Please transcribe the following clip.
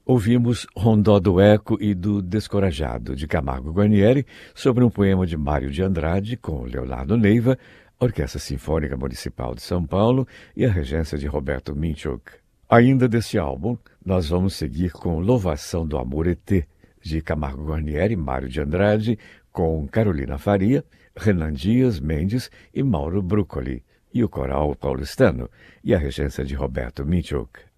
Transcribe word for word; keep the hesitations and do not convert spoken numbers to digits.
Ouvimos Rondó do Eco e do Descorajado, de Camargo Guarnieri, sobre um poema de Mário de Andrade, com Leonardo Neiva, a Orquestra Sinfônica Municipal de São Paulo e a regência de Roberto Minchuk. Ainda deste álbum, nós vamos seguir com Louvação do Amor Etê, de Camargo Guarnieri, Mário de Andrade, com Carolina Faria, Renan Dias Mendes e Mauro Bruccoli, e o coral paulistano, e a regência de Roberto Minchuk.